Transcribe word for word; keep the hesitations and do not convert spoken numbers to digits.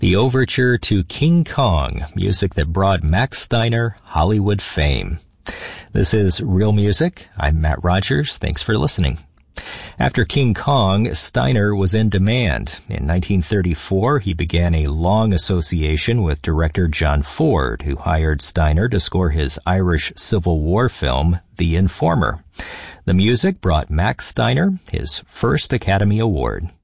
the overture to King Kong, music that brought Max Steiner Hollywood fame. This is Real Music. I'm Matt Rogers. Thanks for listening. After King Kong, Steiner was in demand. In nineteen thirty-four, he began a long association with director John Ford, who hired Steiner to score his Irish Civil War film, The Informer. The music brought Max Steiner his first Academy Award.